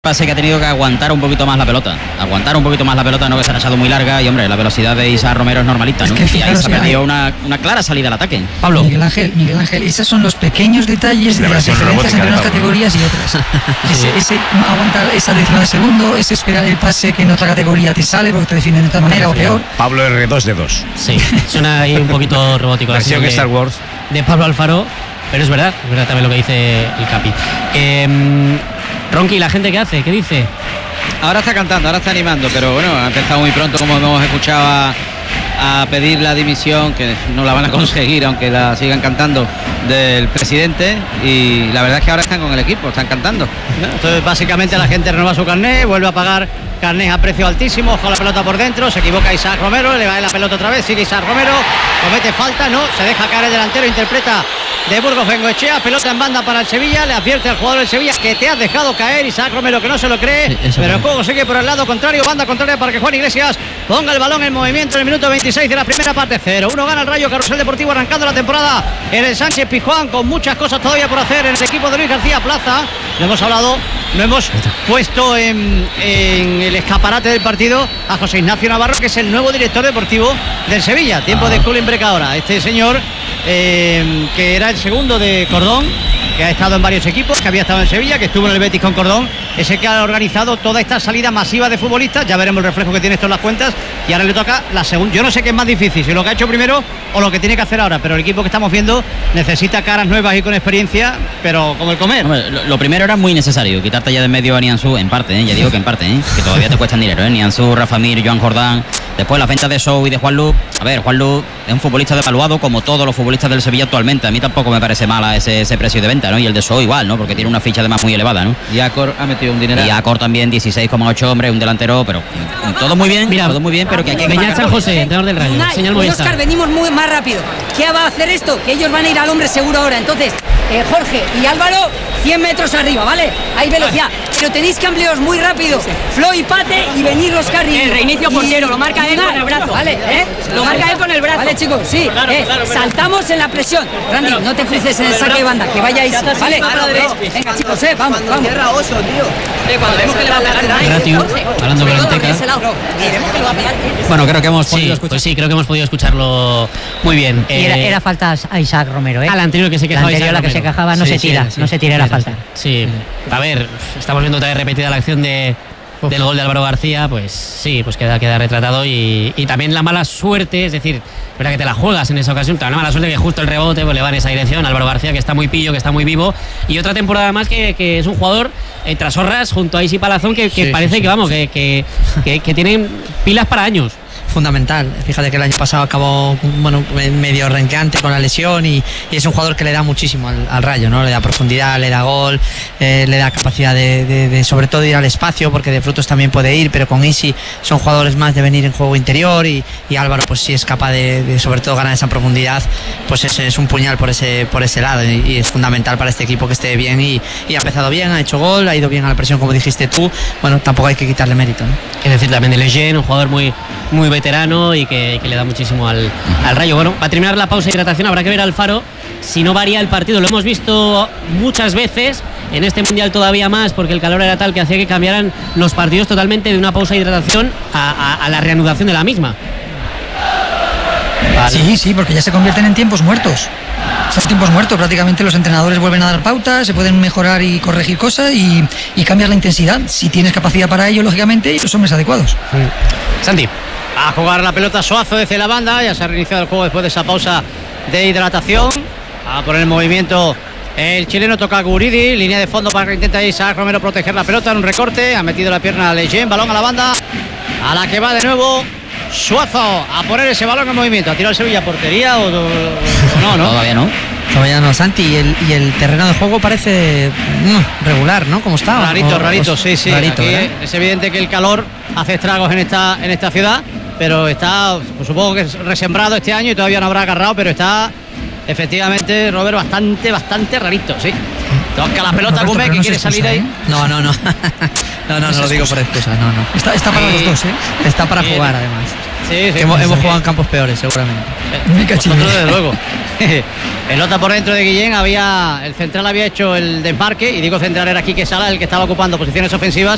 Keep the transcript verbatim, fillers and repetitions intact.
Pase que ha tenido que aguantar un poquito más la pelota. Aguantar un poquito más la pelota, no que se ha echado muy larga. Y hombre, la velocidad de Isaac Romero es normalita, ¿no? Es que, y ahí se ha perdido hay... una, una clara salida al ataque. Pablo. Miguel Ángel, Miguel Ángel, esos son los pequeños detalles de las diferencias entre unas categorías y otras. ese, ese aguantar esa décima de segundo, ese esperar el pase que en otra categoría te sale porque te defienden de otra manera o peor. Pablo R dos de dos. Sí, suena ahí un poquito robótico. Versión Star Wars. De Pablo Alfaro, pero es verdad, es verdad también lo que dice el Capi. Eh, Ronqui, ¿la gente qué hace? ¿Qué dice? Ahora está cantando, ahora está animando, pero bueno, ha empezado muy pronto, como hemos escuchado, a, a pedir la dimisión, que no la van a conseguir, aunque la sigan cantando, del presidente, y la verdad es que ahora están con el equipo, están cantando. Entonces, básicamente la gente renueva su carné, vuelve a pagar carnés a precio altísimo, con la pelota por dentro, se equivoca Isaac Romero, le va a la pelota otra vez, sigue Isaac Romero, comete falta, no, se deja caer el delantero, interpreta de Burgos Bengoechea, pelota en banda para el Sevilla, le advierte al jugador del Sevilla que te has dejado caer, Isaac Romero que no se lo cree, sí, pero el juego sigue por el lado contrario, banda contraria para que Juan Iglesias ponga el balón en movimiento en el minuto veintiséis de la primera parte. Cero uno gana el Rayo Carrusel Deportivo, arrancando la temporada en el Sánchez Pizjuán, con muchas cosas todavía por hacer en el equipo de Luis García Plaza. Lo hemos hablado, lo hemos puesto en, en el escaparate del partido a José Ignacio Navarro, que es el nuevo director deportivo del Sevilla. Tiempo ah. de cooling break ahora. Este señor eh, que era el segundo de Cordón, que ha estado en varios equipos, que había estado en Sevilla, que estuvo en el Betis con Cordón, ese que ha organizado toda esta salida masiva de futbolistas. Ya veremos el reflejo que tiene esto en las cuentas, y ahora le toca la segunda. Yo no sé qué es más difícil, si lo que ha hecho primero o lo que tiene que hacer ahora, pero el equipo que estamos viendo necesita caras nuevas y con experiencia, pero como el comer. Hombre, lo, lo primero era muy necesario, quitarte ya de medio a Nianzú, en parte, ¿eh? Ya digo que en parte, ¿eh? Que todavía te cuestan dinero, ¿eh? Nianzú, Rafa Mir, Joan Jordán, después la venta de Sou y de Juan Lu. A ver, Juan Lu es un futbolista devaluado como todos los futbolistas del Sevilla actualmente. A mí tampoco me parece mala ese, ese precio de venta, ¿no? Y el de Sou igual, ¿no? Porque tiene una ficha además muy elevada, ¿no? Y Acor ha metido un dinero. Y Acor también, dieciséis coma ocho, hombre, un delantero, pero todo muy bien, mira, todo muy bien, pero que hay que... Beñat San José, entrenador del Rayo, Unai, señal Oscar, Movistar. Venimos muy más rápido. ¿Qué va a hacer esto? Que ellos van a ir al hombre seguro ahora. Entonces, eh, Jorge y Álvaro, cien metros arriba, ¿vale? Hay velocidad, pero tenéis que ampliaros muy rápido. Flo y Pate y venir los carriles. El reinicio portero, lo marca él con el brazo. Vale, ¿eh? Lo marca él con el brazo. Vale, chicos, sí. Claro, eh, claro, claro. Saltamos en la presión. Randy, no te cruces en el saque de banda, que vayáis. Vale, claro, ¿ves? Venga, chicos, eh, vamos, vamos. Oso, tío. Cuando vemos que le va a pegar Ratio, hablando con Anteca. Bueno, creo que hemos podido sí, escuchar. Pues sí, creo que hemos podido escucharlo muy bien. Y era, era falta a Isaac Romero, ¿eh? Al anterior que se quejaba. La anterior, la que se quejaba, no sí, se tira, sí, sí, no se tira sí, la sí, falta. Sí, a ver, estamos viendo otra vez repetida la acción de, del gol de Álvaro García, pues sí, pues queda, queda retratado. Y, y también la mala suerte, es decir, verdad que te la juegas en esa ocasión, la mala suerte que justo el rebote pues, le va en esa dirección. Álvaro García, que está muy pillo, que está muy vivo, y otra temporada más que, que es un jugador eh, tras horras junto a Isi Palazón que, que sí, parece sí, sí, que vamos, sí. que, que, que, que tienen pilas para años. Fundamental. Fíjate que el año pasado acabó bueno, medio renqueante con la lesión y, y es un jugador que le da muchísimo al, al Rayo, ¿no? Le da profundidad, le da gol, eh, le da capacidad de, de, de sobre todo ir al espacio, porque de frutos también puede ir, pero con Isi son jugadores más de venir en juego interior y, y Álvaro pues sí es capaz de, de sobre todo ganar esa profundidad, pues es, es un puñal por ese, por ese lado y, y es fundamental para este equipo que esté bien y, y ha empezado bien, ha hecho gol, ha ido bien a la presión como dijiste tú, bueno, tampoco hay que quitarle mérito, ¿no? Es decir, también de Lejeune, un jugador muy, muy veterano y que, que le da muchísimo al, al Rayo. Bueno, para terminar la pausa de hidratación habrá que ver al Faro si no varía el partido. Lo hemos visto muchas veces en este Mundial, todavía más porque el calor era tal que hacía que cambiaran los partidos totalmente de una pausa de hidratación a, a, a la reanudación de la misma. Vale. Sí, sí, porque ya se convierten en tiempos muertos. Son tiempos muertos, prácticamente los entrenadores vuelven a dar pautas, se pueden mejorar y corregir cosas y, y cambiar la intensidad, si tienes capacidad para ello, lógicamente, y los hombres adecuados. Sí. Santi. A jugar la pelota Suazo desde la banda, ya se ha reiniciado el juego después de esa pausa de hidratación. A poner el movimiento el chileno, toca a Guridi, línea de fondo para que intenta Isaac Romero proteger la pelota en un recorte, ha metido la pierna a Lejeune, balón a la banda, a la que va de nuevo Suazo a poner ese balón en movimiento. ¿Ha tirado el Sevilla portería o, o no, no? Todavía no. Todavía no, Santi, y el, y el terreno de juego parece mm, regular, ¿no? ¿Cómo está? Rarito, o, rarito, o, sí, sí. Rarito, Aquí es evidente que el calor hace estragos en esta, en esta ciudad, pero está, pues supongo que es resembrado este año y todavía no habrá agarrado, pero está efectivamente, Robert, bastante, bastante rarito, sí. Toca la pelota Gómez, que no quiere salir ahí. No, no, no. no, no, no lo digo por excusas, no, no. Está, está para sí. los dos, ¿eh? Está para sí. jugar, además. Sí, sí, hemos, sí, hemos sí. jugado en campos peores, seguramente. Eh, Nosotros, desde luego. Pelota por dentro de Guillén, había el central había hecho el desmarque, y digo central era Quique Sala el que estaba ocupando posiciones ofensivas,